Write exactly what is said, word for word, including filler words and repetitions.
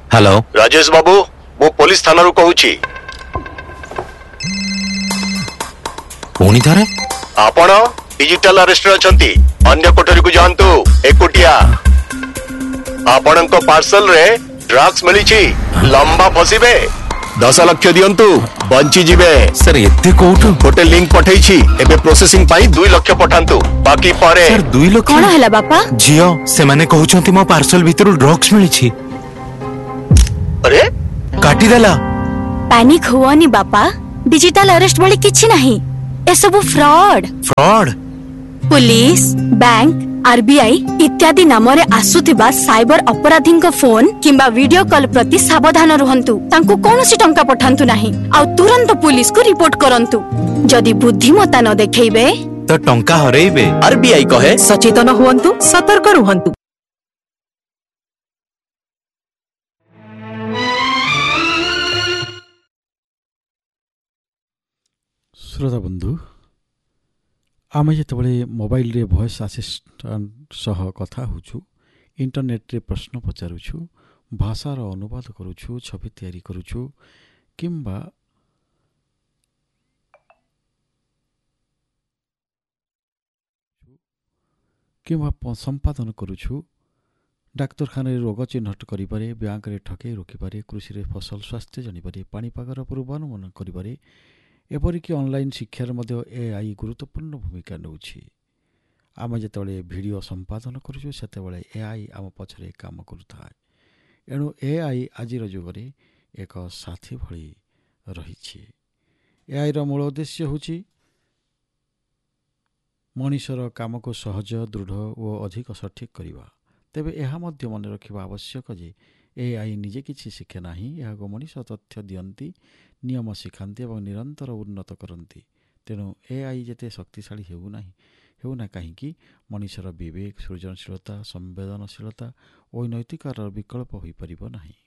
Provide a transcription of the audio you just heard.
Hello Rajesh बाबू मु police थाना रू कहूची पुणी थरे आपण डिजिटल अरेस्ट अछंती अन्य कोठरी को जानतु एकुटिया आपणक पार्सल रे ड्रग्स मिलिछि लंबा फसिबे दस लक्ष दियंतु बंची जिबे सर एते कोठु गोटे लिंक पठेइछि एबे प्रोसेसिंग पाई दो लक्ष पठांतु बाकी पारे सर दो लक्ष कोन हला बापा जियो से माने कहउछंती मो पार्सल भितरु ड्रग्स मिलिछि अरे काटी देला पैनिक हुआनी बापा डिजिटल अरेस्ट बोली किछि नहीं ए सब fraud fraud police bank RBI इत्यादि नाम रे आसुथिबा साइबर अपराधी फोन किंबा वीडियो कॉल प्रति सावधान रुहंतु तांको कोनोसी टंका पठांतु नहीं आ तुरंत पुलिस को रिपोर्ट करंतु जदि बुद्धिमत्ता न देखैबे तो टंका हरैबे। आरबीआई कहे सचेतन हुअंतु सतर्क रुहंतु। श्रोता बंधु आम जिते मोबाइल रे वॉइस असिस्टेंट सह कथा होचु इंटरनेट रे प्रश्न पचारुछु भाषार अनुवाद करुछु छवि तैयारी करुछु किंबा किंबा संपादन करुछु डाक्तरखाना रोग चिन्हट करिपारे बैंक रे ठके रोकिपारे कृषि रे फसल स्वास्थ्य जानिपारे पाणीपागर पूर्वानुमान करिपारे एपरिक ऑनलाइन शिक्षार मध्य एआई गुरुत्वपूर्ण भूमिका नौछि। आम जिते वीडियो संपादन करुछु सेतेबेले एआई आम पछरे काम करुଥାଏ एणु एआई आजिर जुगरे एक साथी भଳି रहिछि। एआई रो मूल उद्देश्य होछि मनुष्यर काम को सहज दृढ़ और अधिक सठिक करिवा। तेबे एहा मध्य मन रखिबा आवश्यक जे एआई निजे किछि शिखे नाही एहाको मनुष्य तथ्य दियंती नियम शिखाती और निरंतर उन्नत करती। तेणु एआई जेते शक्तिशाली हेउ नाही हेउना कहीं मनुष्यर विवेक सृजनशीलता संवेदनशीलता और नैतिकार विकल्प हो पारिबो नाही।